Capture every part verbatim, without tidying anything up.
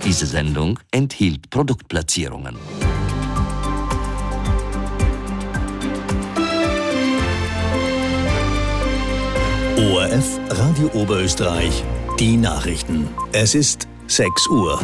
Diese Sendung enthielt Produktplatzierungen. O R F Radio Oberösterreich, die Nachrichten. Es ist sechs Uhr.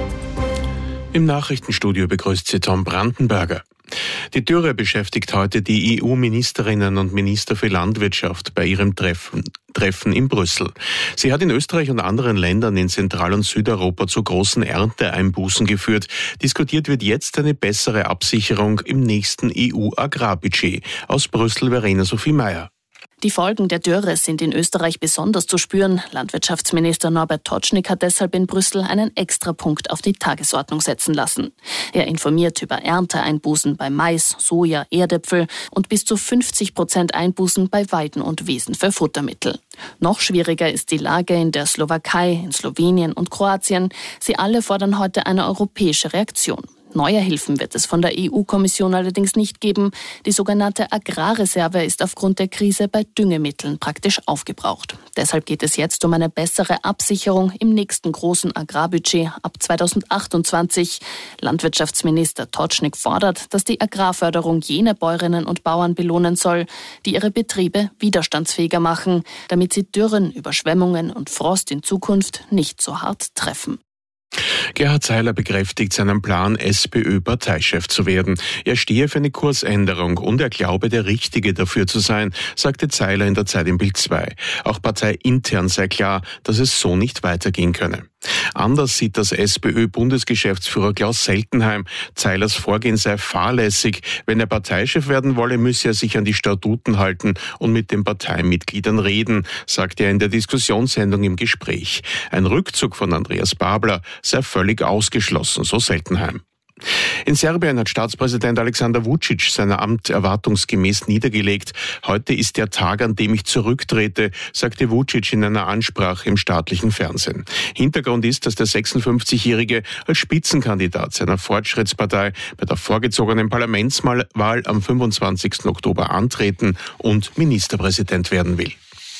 Im Nachrichtenstudio begrüßt Sie Tom Brandenberger. Die Dürre beschäftigt heute die E U-Ministerinnen und Minister für Landwirtschaft bei ihrem Treffen, Treffen in Brüssel. Sie hat in Österreich und anderen Ländern in Zentral- und Südeuropa zu großen Ernteeinbußen geführt. Diskutiert wird jetzt eine bessere Absicherung im nächsten E U-Agrarbudget. Aus Brüssel Verena Sophie Meyer. Die Folgen der Dürre sind in Österreich besonders zu spüren. Landwirtschaftsminister Norbert Totschnig hat deshalb in Brüssel einen Extrapunkt auf die Tagesordnung setzen lassen. Er informiert über Ernteeinbußen bei Mais, Soja, Erdäpfel und bis zu fünfzig Prozent Einbußen bei Weiden und Wiesen für Futtermittel. Noch schwieriger ist die Lage in der Slowakei, in Slowenien und Kroatien. Sie alle fordern heute eine europäische Reaktion. Neue Hilfen wird es von der E U-Kommission allerdings nicht geben. Die sogenannte Agrarreserve ist aufgrund der Krise bei Düngemitteln praktisch aufgebraucht. Deshalb geht es jetzt um eine bessere Absicherung im nächsten großen Agrarbudget ab zweitausendachtundzwanzig. Landwirtschaftsminister Totschnig fordert, dass die Agrarförderung jene Bäuerinnen und Bauern belohnen soll, die ihre Betriebe widerstandsfähiger machen, damit sie Dürren, Überschwemmungen und Frost in Zukunft nicht so hart treffen. Gerhard Seiler bekräftigt seinen Plan, SPÖ-Parteichef zu werden. Er stehe für eine Kursänderung und er glaube, der Richtige dafür zu sein, sagte Seiler in der Zeit im Bild zwei. Auch parteiintern sei klar, dass es so nicht weitergehen könne. Anders sieht das SPÖ-Bundesgeschäftsführer Klaus Seltenheim. Seilers Vorgehen sei fahrlässig. Wenn er Parteichef werden wolle, müsse er sich an die Statuten halten und mit den Parteimitgliedern reden, sagte er in der Diskussionssendung im Gespräch. Ein Rückzug von Andreas Babler sei völlig ausgeschlossen, so Seltenheim. In Serbien hat Staatspräsident Alexander Vučić sein Amt erwartungsgemäß niedergelegt. Heute ist der Tag, an dem ich zurücktrete, sagte Vučić in einer Ansprache im staatlichen Fernsehen. Hintergrund ist, dass der sechsundfünfzigjährige als Spitzenkandidat seiner Fortschrittspartei bei der vorgezogenen Parlamentswahl am fünfundzwanzigsten Oktober antreten und Ministerpräsident werden will.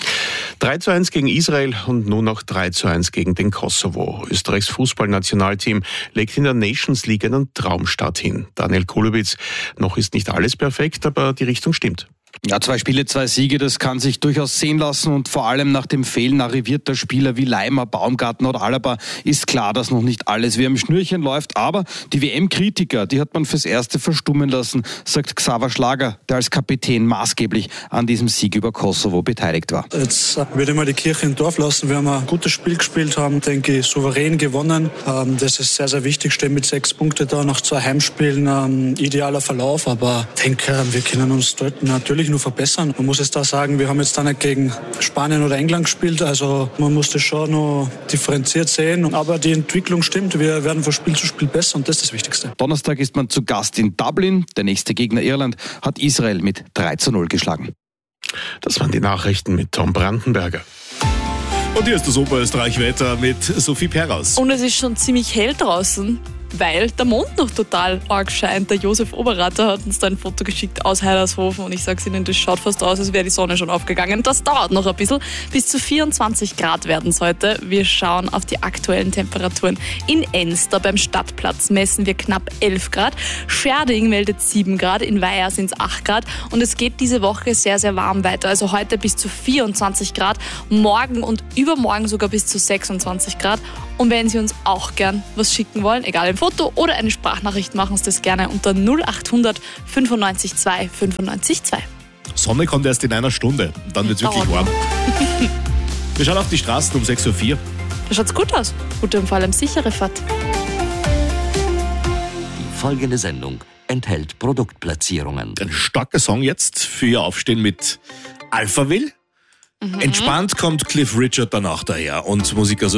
drei zu eins gegen Israel und nun noch drei zu eins gegen den Kosovo. Österreichs Fußballnationalteam legt in der Nations League einen Traumstart hin. Daniel Kulowitz, noch ist nicht alles perfekt, aber die Richtung stimmt. Ja, zwei Spiele, zwei Siege, das kann sich durchaus sehen lassen und vor allem nach dem Fehlen arrivierter Spieler wie Leimer, Baumgarten oder Alaba ist klar, dass noch nicht alles wie am Schnürchen läuft, aber die W M-Kritiker, die hat man fürs Erste verstummen lassen, sagt Xaver Schlager, der als Kapitän maßgeblich an diesem Sieg über Kosovo beteiligt war. Jetzt würde ich mal die Kirche im Dorf lassen. Wir haben ein gutes Spiel gespielt, haben, denke ich, souverän gewonnen. Das ist sehr, sehr wichtig, stehen mit sechs Punkten da nach zwei Heimspielen, ein idealer Verlauf, aber ich denke, wir können uns dort natürlich nur verbessern. Man muss jetzt da sagen, wir haben jetzt da nicht gegen Spanien oder England gespielt, also man muss das schon noch differenziert sehen, aber die Entwicklung stimmt, wir werden von Spiel zu Spiel besser und das ist das Wichtigste. Donnerstag ist man zu Gast in Dublin, der nächste Gegner Irland hat Israel mit drei zu null geschlagen. Das waren die Nachrichten mit Tom Brandenberger. Und hier ist das Oberösterreich-Wetter mit Sophie Perraus. Und es ist schon ziemlich hell draußen, weil der Mond noch total arg scheint. Der Josef Oberrater hat uns da ein Foto geschickt aus Heilershofen und ich sag's Ihnen, das schaut fast aus, als wäre die Sonne schon aufgegangen. Das dauert noch ein bisschen. Bis zu vierundzwanzig Grad werden es heute. Wir schauen auf die aktuellen Temperaturen. In Enster beim Stadtplatz messen wir knapp elf Grad. Scherding meldet sieben Grad, in Weiher sind es acht Grad und es geht diese Woche sehr, sehr warm weiter. Also heute bis zu vierundzwanzig Grad, morgen und übermorgen sogar bis zu sechsundzwanzig Grad. Und wenn Sie uns auch gern was schicken wollen, egal ein Foto oder eine Sprachnachricht, machen Sie das gerne unter null acht hundert fünfundneunzig zwei fünfundneunzig zwei. Sonne kommt erst in einer Stunde, dann wird's wirklich warm. Wir schauen auf die Straßen um sechs Uhr vier. Da schaut's gut aus. Gute und vor allem sichere Fahrt. Die folgende Sendung enthält Produktplatzierungen. Ein starker Song jetzt für Ihr Aufstehen mit Alphaville. Mhm. Entspannt kommt Cliff Richard danach daher und Musiker so